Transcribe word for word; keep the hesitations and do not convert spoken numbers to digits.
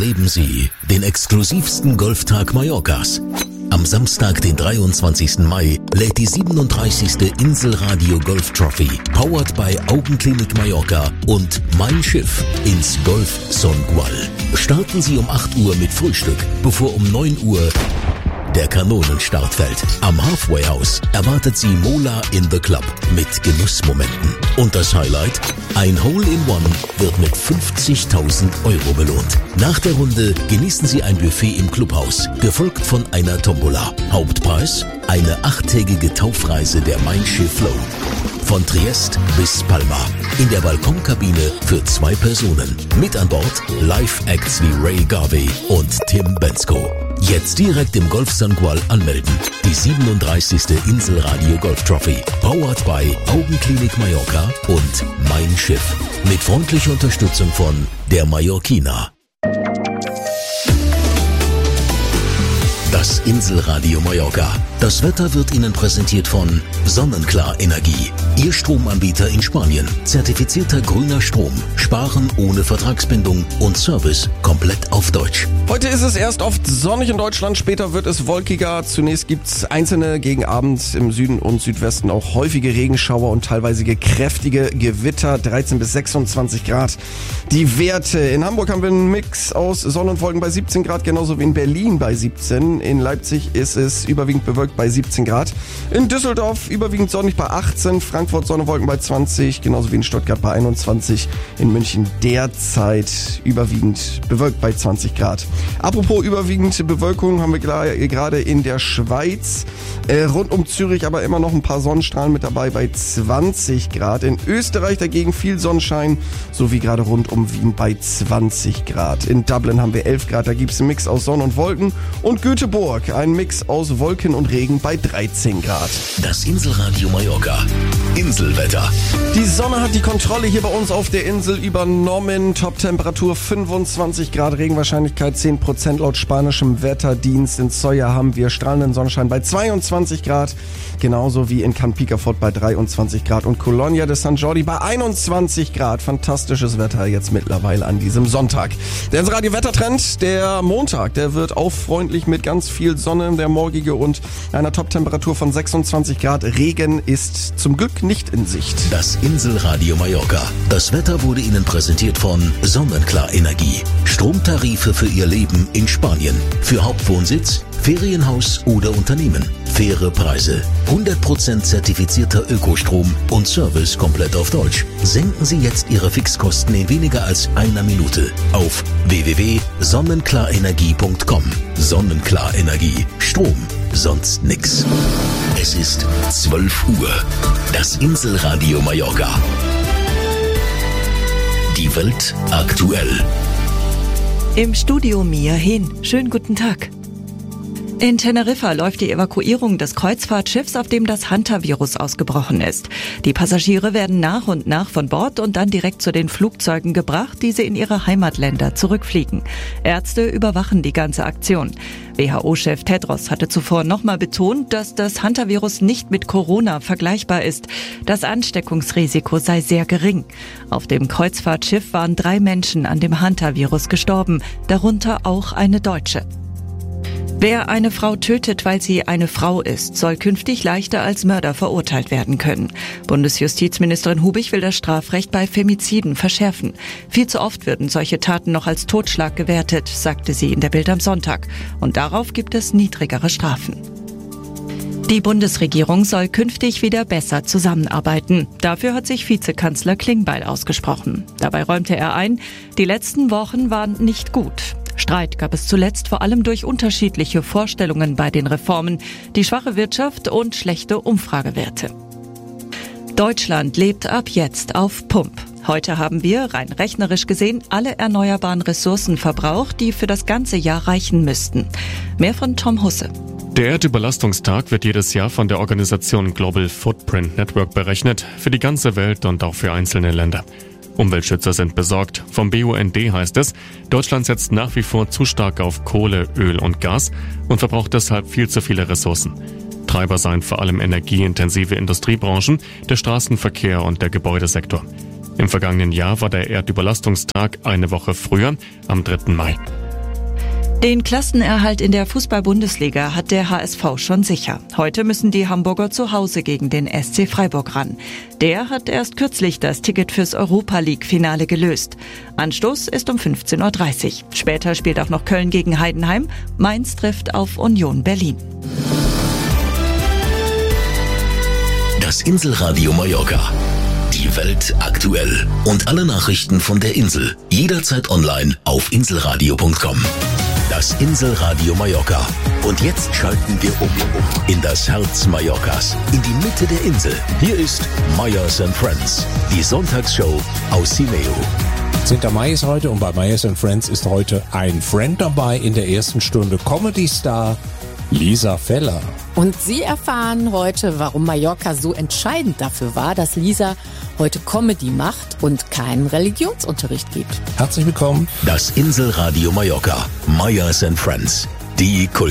Erleben Sie den exklusivsten Golftag Mallorcas. Am Samstag, den dreiundzwanzigsten Mai, lädt die siebenunddreißigste Inselradio Golf Trophy, powered by Augenklinik Mallorca und Mein Schiff ins Golf Songual. Starten Sie um acht Uhr mit Frühstück, bevor um neun Uhr der Kanonenstart fällt. Am Halfway House erwartet Sie Mola in the Club mit Genussmomenten. Und das Highlight? Ein Hole-in-One wird mit fünfzigtausend Euro belohnt. Nach der Runde genießen Sie ein Buffet im Clubhaus, gefolgt von einer Tombola. Hauptpreis? Eine achttägige Taufreise der Mein Schiff Flow. Von Triest bis Palma. In der Balkonkabine für zwei Personen. Mit an Bord Live-Acts wie Ray Garvey und Tim Bensko. Jetzt direkt im Golf Songual anmelden. Die siebenunddreißigste Inselradio Golf Trophy. Powered by Augenklinik Mallorca und Mein Schiff. Mit freundlicher Unterstützung von der Mallorquina. Das Inselradio Mallorca. Das Wetter wird Ihnen präsentiert von Sonnenklar Energie. Ihr Stromanbieter in Spanien. Zertifizierter grüner Strom. Sparen ohne Vertragsbindung und Service komplett auf Deutsch. Heute ist es erst oft sonnig in Deutschland, später wird es wolkiger. Zunächst gibt es einzelne gegen Abend im Süden und Südwesten auch häufige Regenschauer und teilweise kräftige Gewitter. dreizehn bis sechsundzwanzig Grad. Die Werte. In Hamburg haben wir einen Mix aus Sonne und Wolken bei siebzehn Grad, genauso wie in Berlin bei siebzehn. In Leipzig ist es überwiegend bewölkt bei siebzehn Grad. In Düsseldorf überwiegend sonnig bei achtzehn. Frankfurt Sonne und Wolken bei zwanzig. Genauso wie in Stuttgart bei einundzwanzig. In München derzeit überwiegend bewölkt bei zwanzig Grad. Apropos überwiegend Bewölkung haben wir gerade in der Schweiz. Äh, rund um Zürich aber immer noch ein paar Sonnenstrahlen mit dabei bei zwanzig Grad. In Österreich dagegen viel Sonnenschein, sowie gerade rund um Wien bei zwanzig Grad. In Dublin haben wir elf Grad, da gibt es einen Mix aus Sonne und Wolken. Und Göteborg, ein Mix aus Wolken und Regen bei dreizehn Grad. Das Inselradio Mallorca. Inselwetter. Die Sonne hat die Kontrolle hier bei uns auf der Insel übernommen. Top-Temperatur fünfundzwanzig Grad, Regenwahrscheinlichkeit zehn Prozent laut spanischem Wetterdienst. In Soya haben wir strahlenden Sonnenschein bei zweiundzwanzig Grad. Genauso wie in Can Picafort bei dreiundzwanzig Grad und Colonia de San Jordi bei einundzwanzig Grad. Fantastisches Wetter jetzt mittlerweile an diesem Sonntag. Der Inselradio Wettertrend, der Montag, der wird auch freundlich mit ganz viel Sonne, der morgige und einer Top-Temperatur von sechsundzwanzig Grad. Regen ist zum Glück nicht in Sicht. Das Inselradio Mallorca. Das Wetter wurde Ihnen präsentiert von Sonnenklar Energie. Stromtarife für Ihr Leben in Spanien. Für Hauptwohnsitz, Ferienhaus oder Unternehmen. Faire Preise. hundert Prozent zertifizierter Ökostrom und Service komplett auf Deutsch. Senken Sie jetzt Ihre Fixkosten in weniger als einer Minute auf w w w punkt sonnenklarenergie punkt com. Sonnenklar Energie. Strom. Sonst nix. Es ist zwölf Uhr. Das Inselradio Mallorca. Die Welt aktuell. Im Studio Mia Hin. Schönen guten Tag. In Teneriffa läuft die Evakuierung des Kreuzfahrtschiffs, auf dem das Hantavirus ausgebrochen ist. Die Passagiere werden nach und nach von Bord und dann direkt zu den Flugzeugen gebracht, die sie in ihre Heimatländer zurückfliegen. Ärzte überwachen die ganze Aktion. W H O-Chef Tedros hatte zuvor nochmal betont, dass das Hantavirus nicht mit Corona vergleichbar ist. Das Ansteckungsrisiko sei sehr gering. Auf dem Kreuzfahrtschiff waren drei Menschen an dem Hantavirus gestorben, darunter auch eine Deutsche. Wer eine Frau tötet, weil sie eine Frau ist, soll künftig leichter als Mörder verurteilt werden können. Bundesjustizministerin Hubig will das Strafrecht bei Femiziden verschärfen. Viel zu oft werden solche Taten noch als Totschlag gewertet, sagte sie in der Bild am Sonntag. Und darauf gibt es niedrigere Strafen. Die Bundesregierung soll künftig wieder besser zusammenarbeiten. Dafür hat sich Vizekanzler Klingbeil ausgesprochen. Dabei räumte er ein, die letzten Wochen waren nicht gut. Streit gab es zuletzt vor allem durch unterschiedliche Vorstellungen bei den Reformen, die schwache Wirtschaft und schlechte Umfragewerte. Deutschland lebt ab jetzt auf Pump. Heute haben wir, rein rechnerisch gesehen, alle erneuerbaren Ressourcen verbraucht, die für das ganze Jahr reichen müssten. Mehr von Tom Husse. Der Erdüberlastungstag wird jedes Jahr von der Organisation Global Footprint Network berechnet, für die ganze Welt und auch für einzelne Länder. Umweltschützer sind besorgt. Vom B U N D heißt es, Deutschland setzt nach wie vor zu stark auf Kohle, Öl und Gas und verbraucht deshalb viel zu viele Ressourcen. Treiber seien vor allem energieintensive Industriebranchen, der Straßenverkehr und der Gebäudesektor. Im vergangenen Jahr war der Erdüberlastungstag eine Woche früher, am dritten Mai. Den Klassenerhalt in der Fußball-Bundesliga hat der H S V schon sicher. Heute müssen die Hamburger zu Hause gegen den S C Freiburg ran. Der hat erst kürzlich das Ticket fürs Europa-League-Finale gelöst. Anstoß ist um fünfzehn Uhr dreißig. Später spielt auch noch Köln gegen Heidenheim. Mainz trifft auf Union Berlin. Das Inselradio Mallorca. Die Welt aktuell. Und alle Nachrichten von der Insel. Jederzeit online auf inselradio punkt com. Das Inselradio Mallorca. Und jetzt schalten wir um in das Herz Mallorcas, in die Mitte der Insel. Hier ist Meyers and Friends, die Sonntagsshow aus Simeo. zehnter Mai ist heute und bei Meyers and Friends ist heute ein Friend dabei in der ersten Stunde. Comedy-Star Lisa Feller. Und Sie erfahren heute, warum Mallorca so entscheidend dafür war, dass Lisa heute Comedy macht und keinen Religionsunterricht gibt. Herzlich willkommen. Das Inselradio Mallorca, Meyers and Friends, die Kultur.